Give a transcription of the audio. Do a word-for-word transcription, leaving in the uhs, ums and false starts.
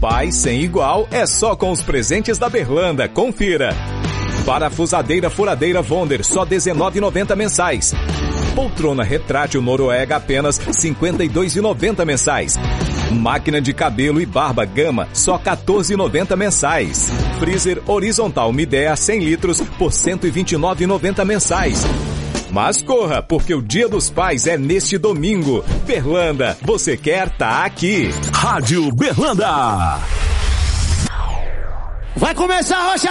Pai sem igual é só com os presentes da Berlanda, confira. Parafusadeira furadeira Wonder, só dezenove reais e noventa centavos mensais. Poltrona retrátil Noruega, apenas cinquenta e dois reais e noventa centavos mensais. Máquina de cabelo e barba Gama, só quatorze reais e noventa centavos mensais. Freezer horizontal Midea cem litros por cento e vinte e nove reais e noventa centavos mensais. Mas corra, porque o Dia dos Pais é neste domingo. Berlanda, você quer tá aqui. Rádio Berlanda. Vai começar a rocha